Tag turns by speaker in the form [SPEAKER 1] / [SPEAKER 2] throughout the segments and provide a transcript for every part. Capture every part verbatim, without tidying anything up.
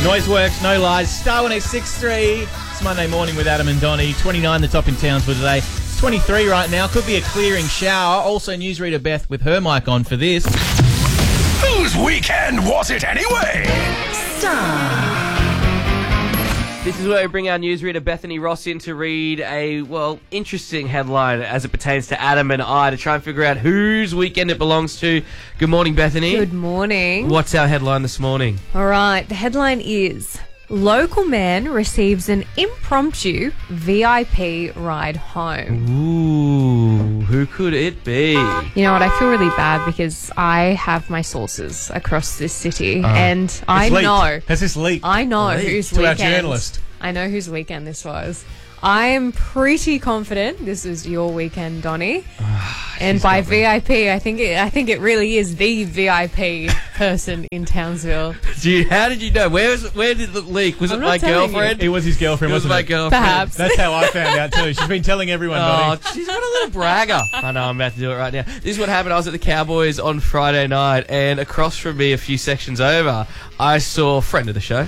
[SPEAKER 1] Noise Works, No Lies, Star one oh six point three. It's Monday morning with Adam and Donnie. twenty-nine the top in towns for today. It's twenty-three right now. Could be a clearing shower. Also, newsreader Beth with her mic on for this.
[SPEAKER 2] Whose weekend was it anyway?
[SPEAKER 3] Star.
[SPEAKER 4] This is where we bring our newsreader Bethany Ross in to read a, well, interesting headline as it pertains to Adam and I to try and figure out whose weekend it belongs to. Good morning, Bethany.
[SPEAKER 3] Good morning.
[SPEAKER 4] What's our headline this morning?
[SPEAKER 3] All right, the headline is, local man receives an impromptu V I P ride home.
[SPEAKER 4] Ooh, who could it be?
[SPEAKER 3] You know what, I feel really bad because I have my sources across this city
[SPEAKER 1] Uh,
[SPEAKER 3] and I
[SPEAKER 1] leaked.
[SPEAKER 3] know.
[SPEAKER 1] Has this leaked?
[SPEAKER 3] I know
[SPEAKER 1] Leaked
[SPEAKER 3] whose
[SPEAKER 1] to our
[SPEAKER 3] weekend.
[SPEAKER 1] journalist.
[SPEAKER 3] I know whose weekend this was. I'm pretty confident this was your weekend, Donnie. And by V I P, I think it, I think it really is the V I P person in Townsville.
[SPEAKER 4] Dude, how did you know? Where was it, where did it leak? Was
[SPEAKER 3] I'm
[SPEAKER 4] it
[SPEAKER 3] not
[SPEAKER 4] my
[SPEAKER 3] telling
[SPEAKER 4] girlfriend?
[SPEAKER 1] It was his girlfriend,
[SPEAKER 4] It was
[SPEAKER 1] wasn't
[SPEAKER 4] my
[SPEAKER 1] it?
[SPEAKER 4] girlfriend.
[SPEAKER 3] Perhaps.
[SPEAKER 1] That's how I found out too. She's been telling everyone,
[SPEAKER 4] Oh,
[SPEAKER 1] Donnie.
[SPEAKER 4] she's got a little bragger. I know, I'm about to do it right now. This is what happened. I was at the Cowboys on Friday night, and across from me, a few sections over, I saw a friend of the show,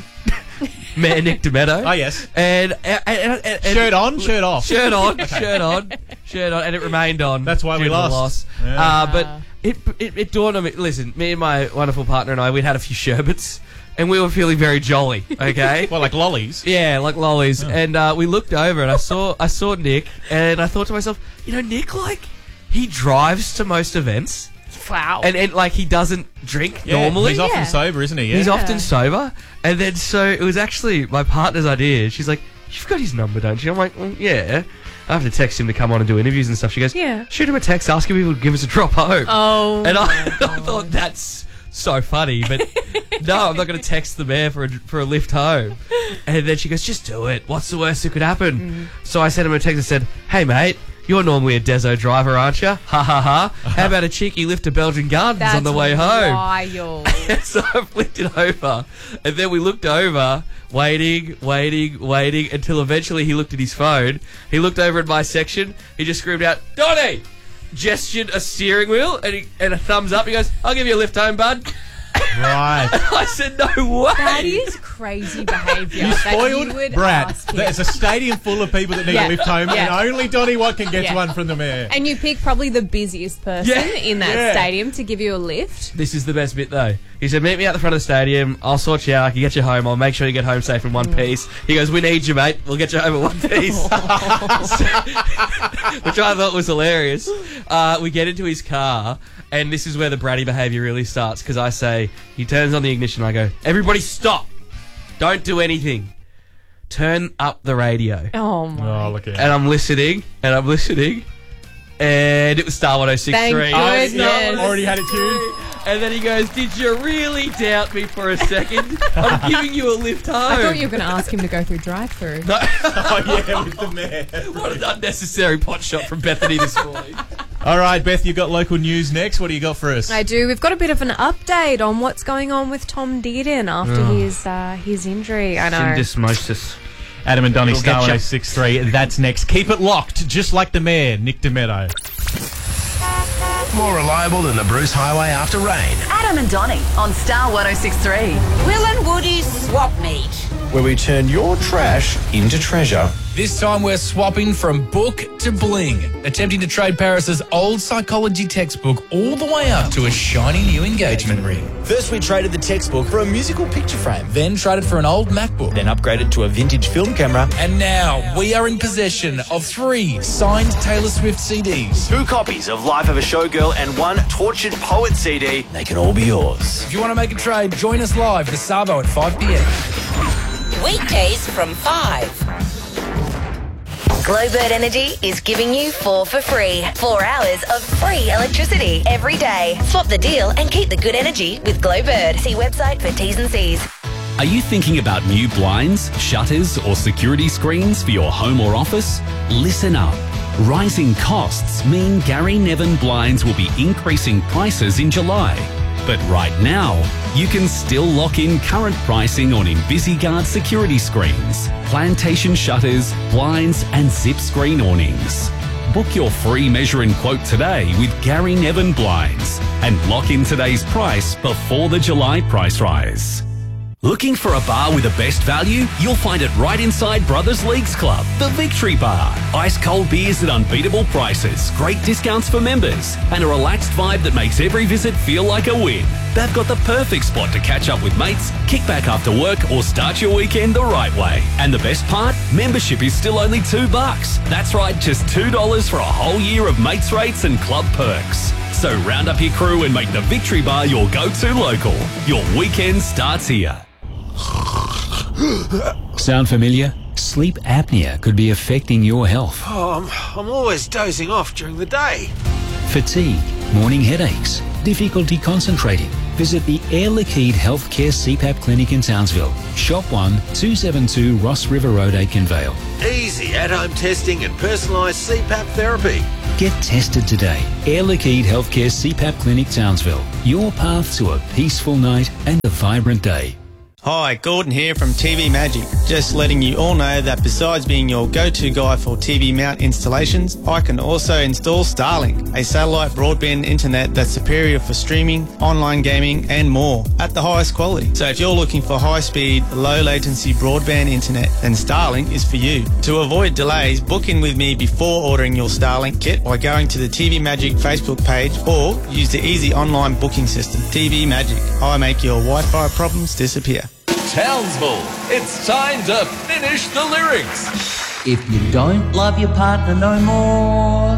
[SPEAKER 4] Mayor Nick Demetto.
[SPEAKER 1] Oh, yes.
[SPEAKER 4] And, and, and, and
[SPEAKER 1] Shirt on, shirt off.
[SPEAKER 4] Shirt on, shirt on, shirt on, and it remained on.
[SPEAKER 1] That's why
[SPEAKER 4] due
[SPEAKER 1] we
[SPEAKER 4] to the
[SPEAKER 1] lost.
[SPEAKER 4] loss.
[SPEAKER 1] Yeah.
[SPEAKER 4] Uh, but it, it it dawned on me. Listen, me and my wonderful partner and I, we'd had a few sherbets, and we were feeling very jolly. Okay.
[SPEAKER 1] Well, like lollies.
[SPEAKER 4] Yeah, like lollies. And uh, we looked over, and I saw I saw Nick, and I thought to myself, you know, Nick, like, he drives to most events,
[SPEAKER 3] Wow.
[SPEAKER 4] and, and like, he doesn't drink
[SPEAKER 1] Yeah,
[SPEAKER 4] normally.
[SPEAKER 1] He's often
[SPEAKER 3] Yeah.
[SPEAKER 1] sober, isn't he? Yeah.
[SPEAKER 4] He's often sober. And then, so, it was actually my partner's idea. She's like, you've got his number, don't you? I'm like, well, yeah. I have to text him to come on and do interviews and stuff. She goes,
[SPEAKER 3] Yeah.
[SPEAKER 4] shoot him a text, ask him if he would give us a drop home.
[SPEAKER 3] Oh.
[SPEAKER 4] And I, I thought, that's so funny, but no, I'm not going to text the mayor for a, for a lift home. And then she goes, just do it. What's the worst that could happen?
[SPEAKER 3] Mm.
[SPEAKER 4] So I sent him a text and said, hey, mate, you're normally a Deso driver, aren't you? Ha ha ha. How about a cheeky lift to Belgian Gardens
[SPEAKER 3] That's
[SPEAKER 4] on the way home?
[SPEAKER 3] wild.
[SPEAKER 4] So I flicked it over, and then we looked over, waiting, waiting, waiting, until eventually he looked at his phone. He looked over at my section. He just screamed out, Donnie! Gestured a steering wheel and, he, and a thumbs up. He goes, I'll give you a lift home, bud.
[SPEAKER 1] Right.
[SPEAKER 4] I said, no way.
[SPEAKER 3] That is crazy behaviour.
[SPEAKER 1] You
[SPEAKER 3] that
[SPEAKER 1] spoiled
[SPEAKER 3] you would
[SPEAKER 1] Brad.
[SPEAKER 3] ask him.
[SPEAKER 1] There's a stadium full of people that need
[SPEAKER 3] Yeah.
[SPEAKER 1] a lift home,
[SPEAKER 3] Yeah.
[SPEAKER 1] and only Donnie Watkin gets
[SPEAKER 3] Yeah.
[SPEAKER 1] one from the mayor.
[SPEAKER 3] And you pick probably the busiest person
[SPEAKER 4] Yeah.
[SPEAKER 3] in that
[SPEAKER 1] Yeah.
[SPEAKER 3] stadium to give you a lift.
[SPEAKER 4] This is the best bit, though. He said, meet me at the front of the stadium. I'll sort you out. I can get you home. I'll make sure you get home safe in one piece. He goes, we need you, mate. We'll get you home in one piece. So- which I thought was hilarious. Uh, we get into his car, and this is where the bratty behaviour really starts, because I say, he turns on the ignition, and I go, everybody stop. Don't do anything. Turn up the radio.
[SPEAKER 3] Oh my.
[SPEAKER 1] Oh, look at
[SPEAKER 4] And I'm listening, and I'm listening, and it was Star one oh six point three.
[SPEAKER 3] Thank
[SPEAKER 1] Oh, yeah,
[SPEAKER 3] goodness.
[SPEAKER 1] already had it tuned.
[SPEAKER 4] And then he goes, did you really doubt me for a second? I'm giving you a lift home.
[SPEAKER 3] I thought you were going to ask him to go through drive-through.
[SPEAKER 4] No.
[SPEAKER 1] Oh, yeah, with the mayor.
[SPEAKER 4] What an unnecessary pot shot from Bethany this morning.
[SPEAKER 1] All right, Beth, you've got local news next. What do you got for us?
[SPEAKER 3] I do. We've got a bit of an update on what's going on with Tom Dearden after his uh, his injury. I know.
[SPEAKER 4] Syndesmosis.
[SPEAKER 1] Adam and Donnie,
[SPEAKER 4] We'll
[SPEAKER 1] Star
[SPEAKER 4] get ya.
[SPEAKER 1] one oh six point three. That's next. Keep it locked, just like the mayor, Nick Demetto.
[SPEAKER 2] More reliable than the Bruce Highway after rain.
[SPEAKER 5] Adam and Donnie on Star one oh six point three.
[SPEAKER 6] Will and Woody's Swap Meet.
[SPEAKER 2] Where we turn your trash into treasure.
[SPEAKER 7] This time we're swapping from book to bling, attempting to trade Paris's old psychology textbook all the way up to a shiny new engagement ring.
[SPEAKER 8] First, we traded the textbook for a musical picture frame,
[SPEAKER 7] Then traded for an old MacBook.
[SPEAKER 8] then upgraded to a vintage film camera.
[SPEAKER 7] And now we are in possession of three signed Taylor Swift C Ds.
[SPEAKER 8] Two copies of Life of a Showgirl and one Tortured Poet C D. They can all be yours.
[SPEAKER 7] If you want to make a trade, join us live for Sabo at five p.m.
[SPEAKER 6] Weekdays from five.
[SPEAKER 5] Glowbird Energy is giving you four for free. Four hours of free electricity every day. Swap the deal and keep the good energy with Glowbird. See website for T's and C's.
[SPEAKER 9] Are you thinking about new blinds, shutters, or security screens for your home or office? Listen up. Rising costs mean Gary Nevin Blinds will be increasing prices in July. But right now, you can still lock in current pricing on InvisiGuard security screens, plantation shutters, blinds, and zip screen awnings. Book your free measure and quote today with Gary Nevin Blinds and lock in today's price before the July price rise. Looking for a bar with the best value? You'll find it right inside Brothers Leagues Club, the Victory Bar. Ice cold beers at unbeatable prices, great discounts for members, and a relaxed vibe that makes every visit feel like a win. They've got the perfect spot to catch up with mates, kick back after work, or start your weekend the right way. And the best part? Membership is still only two bucks. That's right, just two dollars for a whole year of mates rates and club perks. So round up your crew and make the Victory Bar your go-to local. Your weekend starts here.
[SPEAKER 10] Sound familiar? Sleep apnea could be affecting your health.
[SPEAKER 11] Oh, I'm, I'm always dozing off during the day.
[SPEAKER 10] Fatigue, morning headaches, difficulty concentrating. Visit the Air Liquide Healthcare C PAP Clinic in Townsville. Shop one, two seventy-two Ross River Road, Aikenvale.
[SPEAKER 11] Easy at-home testing and personalised C PAP therapy.
[SPEAKER 10] Get tested today. Air Liquide Healthcare C PAP Clinic, Townsville. Your path to a peaceful night and a vibrant day.
[SPEAKER 12] Hi, Gordon here from T V Magic. Just letting you all know that besides being your go-to guy for T V mount installations, I can also install Starlink, a satellite broadband internet that's superior for streaming, online gaming and more at the highest quality. So if you're looking for high-speed, low-latency broadband internet, then Starlink is for you. To avoid delays, book in with me before ordering your Starlink kit by going to the T V Magic Facebook page or use the easy online booking system. T V Magic. I make your Wi-Fi problems disappear.
[SPEAKER 13] Townsville, it's time to finish the lyrics.
[SPEAKER 14] If you don't love your partner no more.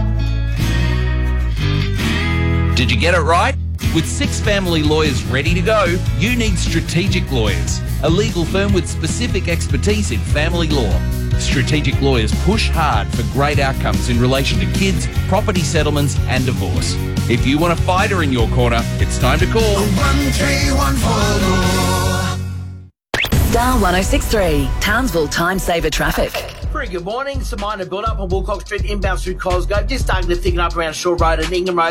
[SPEAKER 13] Did you get it right? With six family lawyers ready to go, you need Strategic Lawyers, a legal firm with specific expertise in family law. Strategic Lawyers push hard for great outcomes in relation to kids, property settlements and divorce. If you want a fighter in your corner, it's time to call
[SPEAKER 2] one three one four.
[SPEAKER 5] Star one oh six three, Townsville Time Saver Traffic.
[SPEAKER 15] Very good morning. Some minor build up on Wilcox Street inbound through Cosgrove. Just starting to thicken up around Shore Road and Ingham Road.